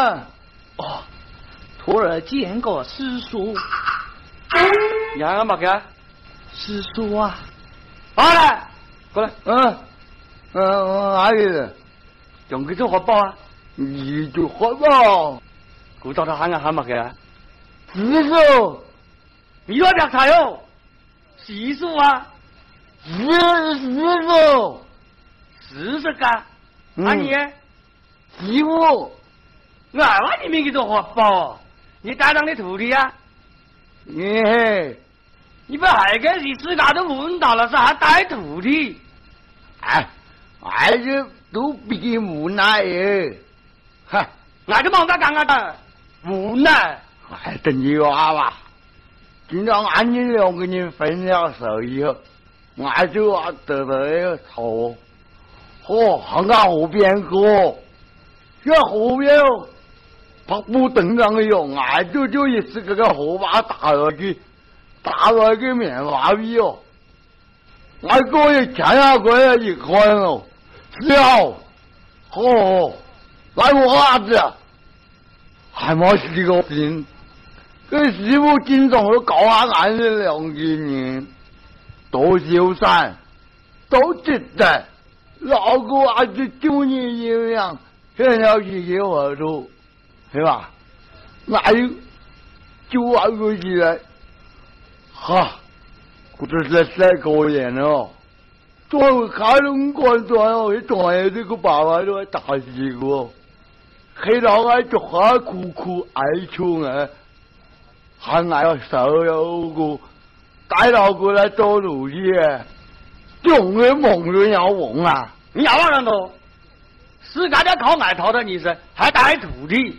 哦，徒儿见过师叔。 让俺妈去。 师叔啊， 好来，过来。 阿姨， 用几种活宝啊？ 你就活宝。 顾到他喊俺喊妈去。 师叔， 你要别菜哦。习俗啊。 师叔。 40个。阿你？ 媳妇。 俺娃你没给做活宝，你带上你徒弟啊？你不还跟你自家都问到了是还带徒弟？ 哎，这都比无奈耶！ 嗨，俺就忙他干干的无奈。 哎，等你娃娃，今朝俺你两个人分了手以后，俺就得到一个头，看看河边过，这河边拍不等上的用，俺就一次这个河把打落去。打落去棉花皮哦，我过去看下过来一看哦，笑，来我儿子，还没死个病，跟媳妇经常都搞下俺的两个人，多修缮，都值得，老个儿子就你一样，很了解些我都，是吧？俺就玩过去了。哈，我这是晒高原哦，做开龙关端哦，一转眼这个爸爸都要打死我，黑老爱就还苦哀穷啊，还爱要手有个带老过来做奴隶，总的梦人要忘啊！ 你要往上头，自家的靠爱套的你是还带徒弟，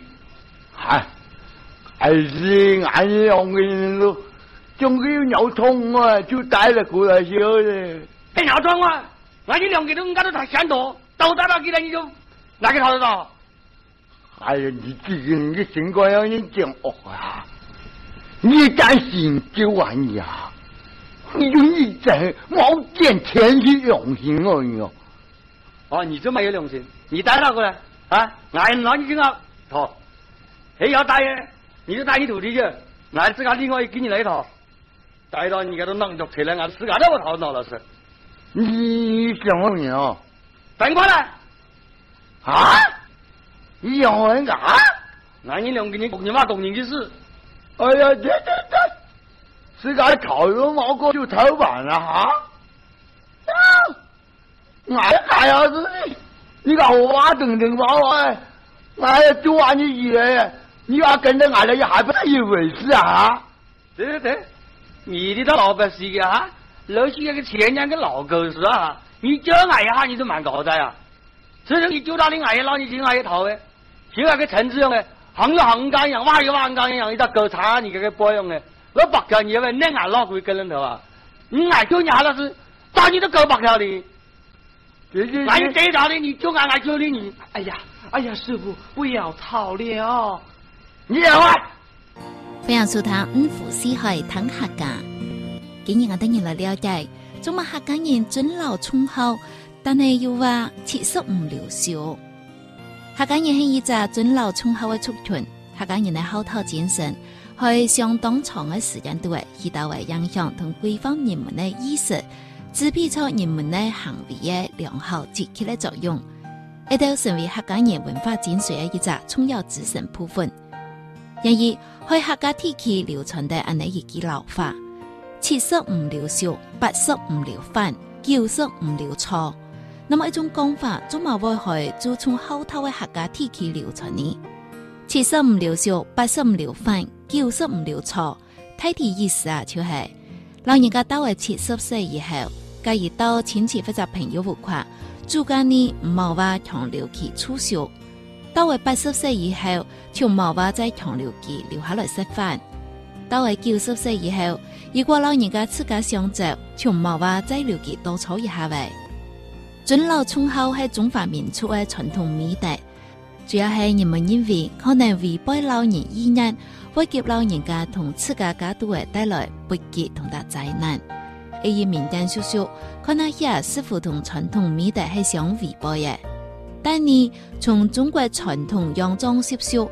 还是俺两个人都。总归有尿桶啊，就带了过来修的。 别尿桶啊！那你两个都应该都太嫌多，都带到给他你就哪个掏得到？ 哎呀，你这个人的性格让人讲哦啊！你敢信就玩呀！你就你这毛见天地良心哦哟！ 哦，你这么有良心，你带他过来啊！俺那你就要套，还要带你就带你徒弟去，俺自家另外给你来一套。带到你个都弄着起来，俺自家都不掏到了是。 你想问你哦？ 等过来。 啊？你想问啥？ 那你两个人你妈动静的事。 哎呀，这，自家炒肉毛哥就偷板了哈！俺还要是你搞我娃等包哎，俺就按你爷，你要跟着俺来还不是一回事啊？ 对。你的老百姓啊，老是那个前年跟老狗似啊，你叫俺一下你都蛮搞的呀。这是你就到你俺一老你进俺一套的，就那个陈志勇的，行有行杆一样，挖有挖杆一样，一道狗叉你这个包用的，我白条你以为那俺老鬼跟人头啊？你俺就你下了是，找你都狗白条的。俺有这条的，你就俺救的你。 哎呀，师傅不要吵了， 你也坏。 歡迎收聽五湖四海談客家。今日我哋嚟了解，中國客家人尊老崇孝，但係又話切實唔了少。客家人係一隻尊老崇孝嘅族群，客家人嘅口頭精神係相當長嘅時間度，起到為影響同規範人們嘅意識，支配出人們嘅行為嘅良好積極嘅作用，亦都成為客家人文化精髓嘅一隻重要組成部分。然而，喺客家地區流傳嘅安尼一句老話：70唔了少，80唔了飯，90唔了錯。那麼一種講法，做乜會係就從後頭嘅客家地區流傳呢？70唔了少，80唔了飯，90唔了錯。大體意思啊，就係老人家到咗70歲以後，假如到親戚或者朋友屋企，主間呢唔好話長留佢儲蓄。到咗80歲以後，就冇話再長留佢留下來食飯。到咗90歲以後，如果老人家自家想走，就冇話再留佢多坐一下位。尊老崇孝係中華民族嘅傳統美德，主要係人們認為可能違背老人意願，會給老人家同自家家族嘅帶來不吉同大災難。而民間叔叔可能也似乎同傳統美德係相違背嘅。但係從中國傳統佯裝習俗